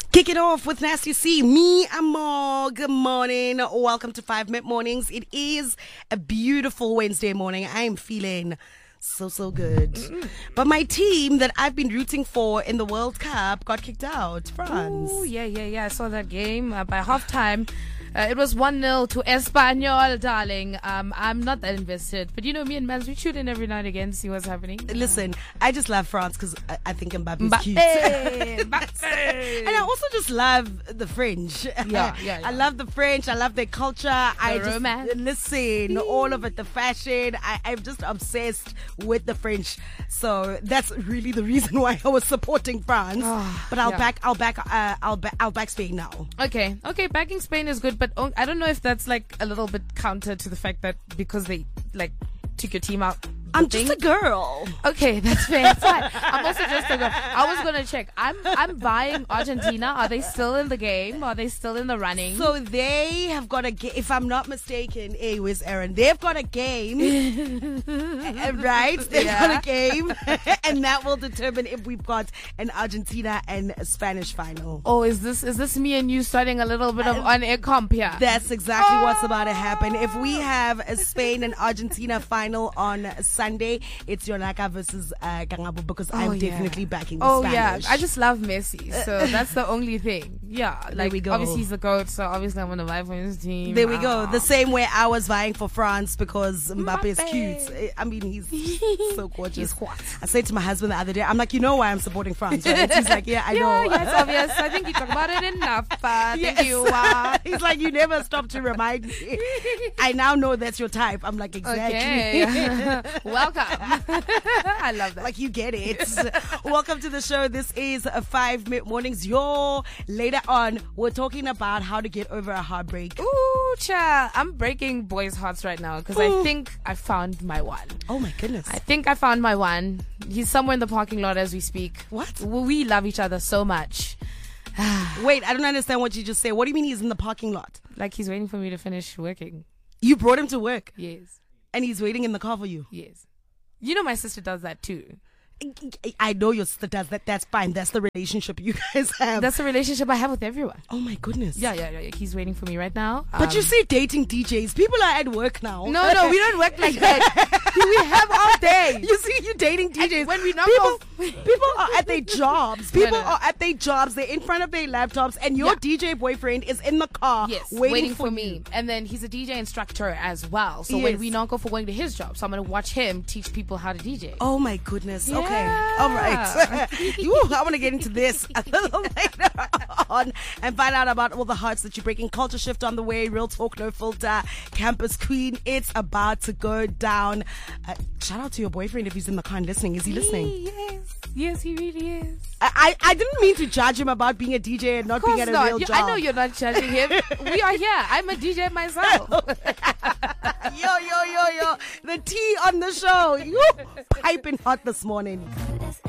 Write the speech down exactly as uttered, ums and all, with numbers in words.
Kick it off with Nasty C. Me, Amo. Good morning. Welcome to Five Mid Mornings. It is a beautiful Wednesday morning. I am feeling so, so good. But my team that I've been rooting for in the World Cup got kicked out. France. Oh, yeah, yeah, yeah. I saw that game uh, by halftime. Uh, it was one nil to Espanyol, darling. Um, I'm not that invested. But you know, me and Mans, we tune in every night again to see what's happening. Listen, I just love France because I, I think Mbappe is Mbappe, cute. Mbappe. And I also just love the French. Yeah, yeah, yeah. I love the French. I love their culture. The I just romance. Listen, all of it, the fashion. I, I'm just obsessed with the French. So that's really the reason why I was supporting France. Oh, but I'll yeah. back. I'll back. Uh, I'll back. I'll back Spain now. Okay, okay, backing Spain is good, but oh, I don't know if that's like a little bit counter to the fact that because they like took your team out. I'm thing. just a girl. Okay, that's fair. It's fine. I'm also just a girl. I was gonna check. I'm I'm buying Argentina. Are they still in the game? Are they still in the running? So they have got a game. If I'm not mistaken, hey, where's Aaron? They've got a game, right? They've Yeah. got a game, and that will determine if we've got an Argentina and a Spanish final. Oh, is this is this me and you starting a little bit of on-air comp here? That's exactly what's about to happen. If we have a Spain and Argentina final on Sunday, it's Yonaka versus uh, Kangabo because I'm Oh, yeah. definitely backing the Oh Spanish. yeah, I just love Messi, so that's the only thing. Yeah, like we go. obviously he's the goat, so obviously I'm gonna vie for his team. There we go. Ah. The same way I was vying for France because Mbappe is Mbappe. cute. I mean, he's so gorgeous. He's hot. I said to my husband the other day, I'm like, you know why I'm supporting France, right? He's like, yeah, I Yeah, know. yeah, it's obvious. I think you talk about it enough. Uh, thank Yes. you. Uh, He's like, you never stop to remind me. I now know that's your type. I'm like, exactly. okay. Welcome. I love that. Like you get it. Welcome to the show. This is a Five Mid Mornings. Yo, later on, we're talking about how to get over a heartbreak. Ooh, cha. I'm breaking boys' hearts right now because I Ooh. think I found my one. Oh my goodness. I think I found my one. He's somewhere in the parking lot as we speak. What? We love each other so much. Wait, I don't understand what you just said. What do you mean he's in the parking lot? Like he's waiting for me to finish working. You brought him to work Yes. and he's waiting in the car for you. Yes. You know my sister does that too. I know your sister does that. That's fine. That's the relationship you guys have. That's the relationship I have with everyone. oh my goodness. Yeah, yeah, yeah. yeah. He's waiting for me right now. But you Um, say dating D Js. People are at work now. No, no, we don't work like that. We have all day. You see, you dating D Js. And when we knock people, off- people are at their jobs. No, People no, no. are at their jobs. They're in front of their laptops, and your Yeah. D J boyfriend is in the car Yes, waiting, waiting, for, for, me. And then he's a D J instructor as well. So Yes. when we not go for going to his job, so I'm going to watch him teach people how to D J. Oh my goodness. Okay. Yeah. All right. Ooh, I want to get into this a little later on and find out about all the hearts that you're breaking. Culture Shift on the way. Real talk, no filter. Campus Queen. It's about to go down. Uh, shout out to your boyfriend if he's in the car and listening. Is he listening? Yes, yes, he really is. I, I I didn't mean to judge him about being a D J and not Of course being at a not. real You- job. I know you're not judging him. We are here. I'm a D J myself. Yo, yo, yo, yo. The tea on the show. You piping hot this morning.